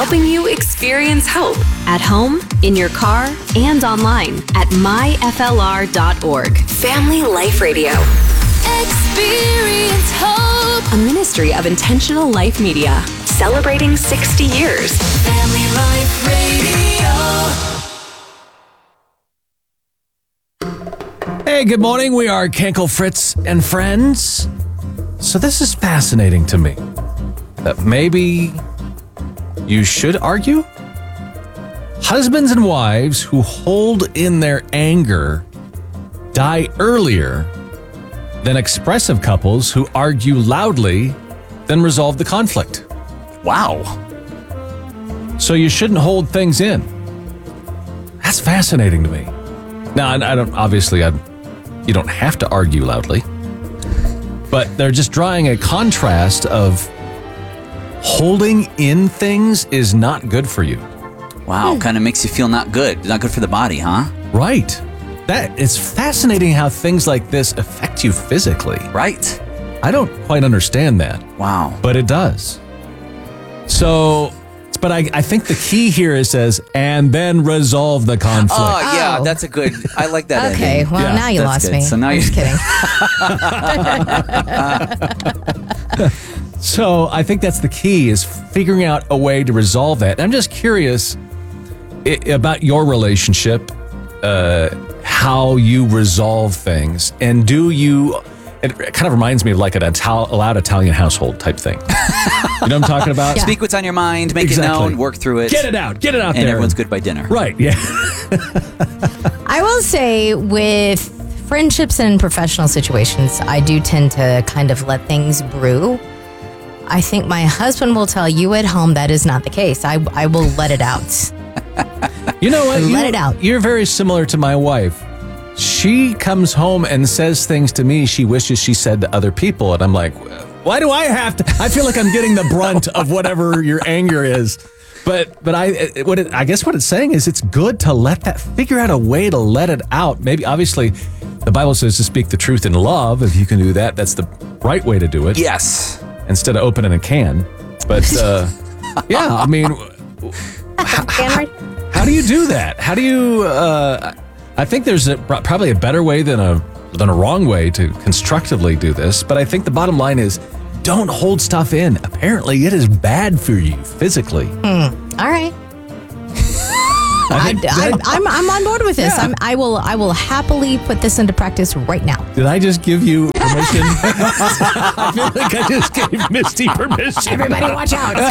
helping you experience hope at home, in your car, and online at myflr.org. Family Life Radio. Experience hope. A ministry of Intentional Life Media. Celebrating 60 years. Family Life Radio. Hey, good morning. We are Kenkel, Fritz, and friends. So this is fascinating to me. That maybe you should argue? Husbands and wives who hold in their anger die earlier than expressive couples who argue loudly then resolve the conflict. Wow. So you shouldn't hold things in. That's fascinating to me. Now, I don't, obviously, you don't have to argue loudly, but they're just drawing a contrast of holding in things is not good for you. Wow, kind of makes you feel not good. Not good for the body, huh? Right. That it's fascinating how things like this affect you physically. Right. I don't quite understand that. Wow. But it does. So, but I think the key here is says, and then resolve the conflict. Oh, yeah, that's a good, I like that. Okay, ending. well, Yeah, now you lost good. me. So now I'm you- just kidding. So I think that's the key, is figuring out a way to resolve that. I'm just curious about your relationship, how you resolve things, and do you, it kind of reminds me of like a loud Italian household type thing. You know what I'm talking about? Yeah. Speak what's on your mind, make Exactly. it known, work through it. Get it out and there. everyone's good by dinner. Right, yeah. I will say with friendships and professional situations, I do tend to kind of let things brew. I think my husband will tell you at home that is not the case. I will let it out. You know what? Let it out. You're very similar to my wife. She comes home and says things to me she wishes she said to other people. And I'm like, why do I have to? I feel like I'm getting the brunt of whatever your anger is. But I guess what it's saying is it's good to figure out a way to let it out. Maybe, obviously, the Bible says to speak the truth in love. If you can do that, that's the right way to do it. Yes. Instead of opening a can. But, yeah, I mean, how do you do that? How do you, I think there's probably a better way than a wrong way to constructively do this. But I think the bottom line is don't hold stuff in. Apparently, it is bad for you physically. All right. I'm on board with this. Yeah. I will happily put this into practice right now. Did I just give you permission? I feel like I just gave Misty permission. Everybody watch out.